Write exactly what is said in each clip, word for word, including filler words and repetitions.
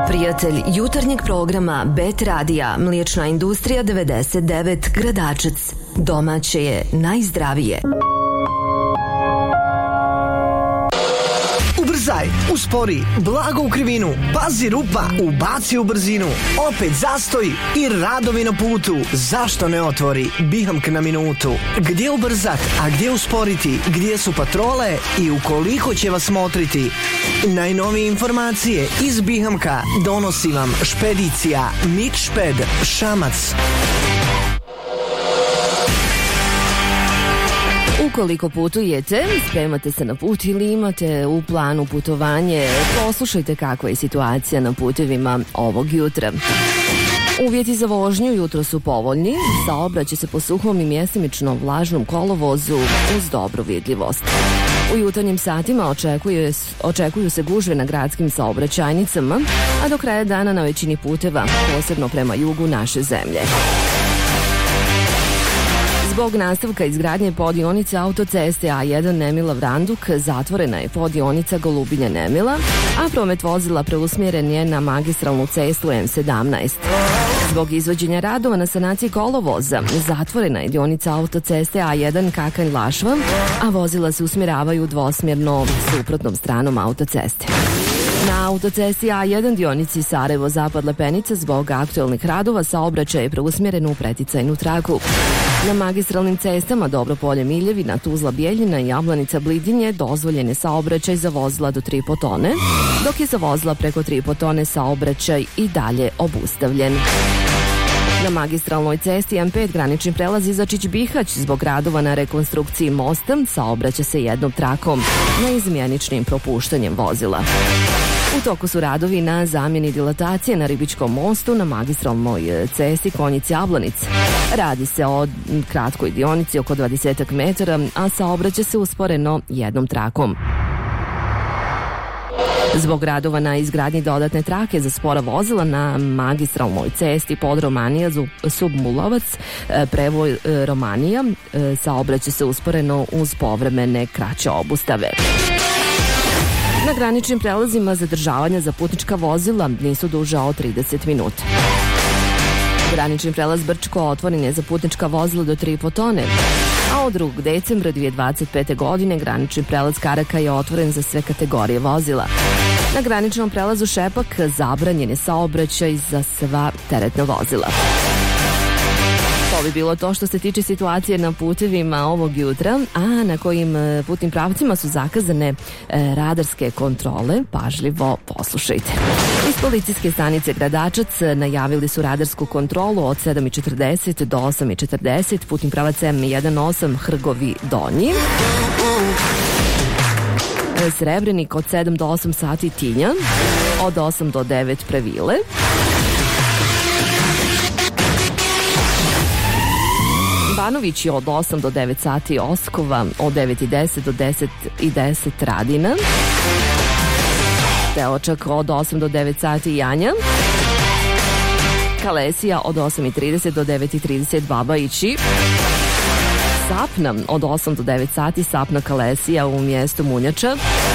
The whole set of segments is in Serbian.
Prijatelj jutarnjeg programa Bet Radija, Mliječna industrija devedeset devet Gradačac. Domaće je najzdravije. Ubrzaj, uspori, blago u krivinu, pazi rupa, ubaci u brzinu, opet zastoj i radovi na putu. Zašto ne otvori Bihamk na minutu? Gdje ubrzat, a gdje usporiti, gdje su patrole i ukoliko će vas motriti? Najnovije informacije iz Bihamka donosi vam špedicija Mitšped Šamac. Ukoliko putujete, spremate se na put ili imate u planu putovanje, poslušajte kakva je situacija na putevima ovog jutra. Uvjeti za vožnju jutro su povoljni, saobraća se po suhom i mjestimično vlažnom kolovozu uz dobru vidljivost. U jutarnjim satima očekuje, očekuju se gužve na gradskim saobraćajnicama, a do kraja dana na većini puteva, posebno prema jugu naše zemlje. Zbog nastavka izgradnje poddionice autoceste A jedan Nemila-Vranduk zatvorena je poddionica Golubinja-Nemila, a promet vozila preusmjeren je na magistralnu cestu M sedamnaest. Zbog izvođenja radova na sanaciji kolovoza zatvorena je dionica autoceste A jedan Kakanj-Lašva, a vozila se usmjeravaju dvosmjerno suprotnom stranom autoceste. Na autocesti A jedan dionici Sarajevo-Zapad Lepenica zbog aktualnih radova saobraćaj je preusmjeren u preticajnu traku. Na magistralnim cestama Dobropolje-Miljevina, Tuzla-Bijeljina i Jablanica-Blidinje dozvoljen je saobraćaj za vozila do tri i po tone, dok je za vozila preko tri i po tone saobraćaj i dalje obustavljen. Na magistralnoj cesti M pet granični prelaz Izačić-Bihać zbog radova na rekonstrukciji mosta saobraća se jednom trakom neizmjeničnim propuštanjem vozila. U toku su radovi na zamjeni dilatacije na Ribičkom mostu na magistralnoj cesti Konjic-Jablanic. Radi se o kratkoj dionici oko dvadeset metara, a saobraća se usporeno jednom trakom. Zbog radova na izgradnji dodatne trake za spora vozila na magistralnoj cesti pod Romanija Submulovac, prevoj Romanija, saobraća se usporeno uz povremene kraće obustave. Na graničnim prelazima zadržavanja za putnička vozila nisu duža od trideset minuta. Granični prelaz Brčko otvoren je za putnička vozila do tri i po tone, a od drugog decembra dvije tisuće dvadeset pete. godine granični prelaz Karaka je otvoren za sve kategorije vozila. Na graničnom prelazu Šepak zabranjen je saobraćaj za sva teretna vozila. To bi bilo to što se tiče situacije na putevima ovog jutra, a na kojim putnim pravcima su zakazane radarske kontrole. Pažljivo poslušajte. Iz policijske stanice Gradačac najavili su radarsku kontrolu od sedam i četrdeset do osam i četrdeset, putnim pravac M jedan osam Hrgovi Donji. Srebrenik od sedam do osam sati Tinja, od osam do devet Previle. Banović je od osam do devet sati Oskova, od devet i deset do deset i deset Radina. Teočak od osam do devet sati Janja. Kalesija od osam i trideset do devet i trideset Babajići. Sapna od osam do devet sati Sapna Kalesija u mjestu Munjača.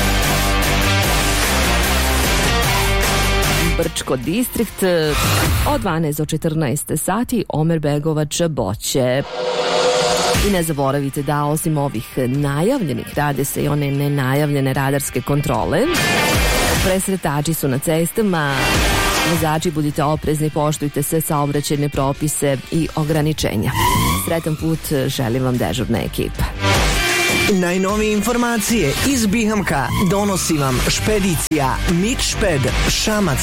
Brčko distrikt od dvanaest do četrnaest sati Omerbegovač Boće. I ne zaboravite da osim ovih najavljenih rade se i one nenajavljene radarske kontrole. Presretači su na cestama, vozači budite oprezni, poštujte sve saobraćajne propise i ograničenja. Sretan put želim vam dežurna ekipa. Najnovije informacije iz Bihamka donosi vam špedicija Mitšped Šamac.